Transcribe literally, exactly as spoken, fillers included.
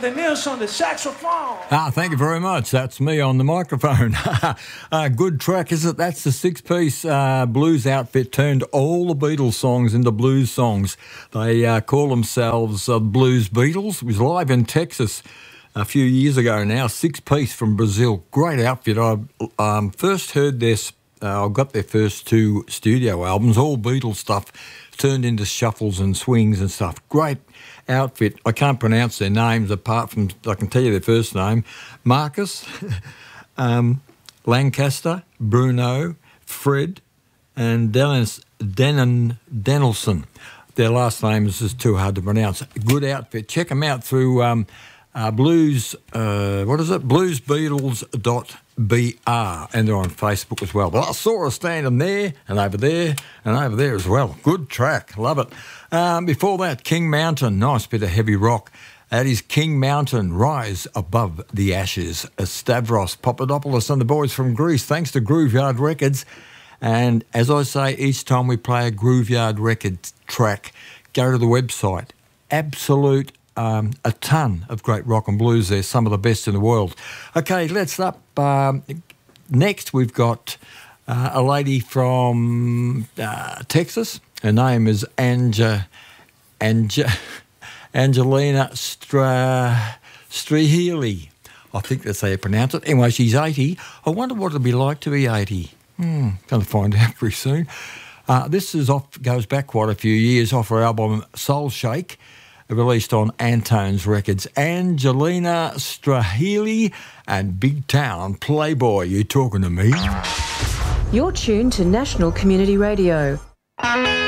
Anthony Nilsson on the saxophone. Ah, thank you very much. That's me on the microphone. uh, good track, is it? That's the six-piece uh, blues outfit turned all the Beatles songs into blues songs. They uh, call themselves uh, Blues Beatles. It was live in Texas a few years ago now, six-piece from Brazil. Great outfit. I um, first heard this, uh, I got their first two studio albums, all Beatles stuff, turned into shuffles and swings and stuff. Great outfit. I can't pronounce their names apart from, I can tell you their first name, Marcus, um, Lancaster, Bruno, Fred, and Dennis, Denon, Denelson. Their last names is too hard to pronounce. Good outfit. Check them out through um, uh, Blues, uh, what is it? blues beatles dot b r, and they're on Facebook as well. But I saw her standing there and over there and over there as well. Good track. Love it. Um, before that, King Mountain, nice bit of heavy rock. That is King Mountain, Rise Above the Ashes. Stavros Papadopoulos and the boys from Greece, thanks to Grooveyard Records. And as I say, each time we play a Grooveyard Records track, go to the website. Absolute, um, a ton of great rock and blues there, some of the best in the world. Okay, let's up. Um, next, we've got uh, a lady from uh, Texas. Her name is Anja, Anja, Angelina Stra, Strahili. I think that's how you pronounce it. Anyway, she's eighty. I wonder what it'd be like to be eighty. Hmm, going to find out very soon. Uh, this is off, goes back quite a few years, off her album Soul Shake, released on Antones Records. Angelina Strahili and Big Town Playboy. You talking to me? You're tuned to National Community Radio.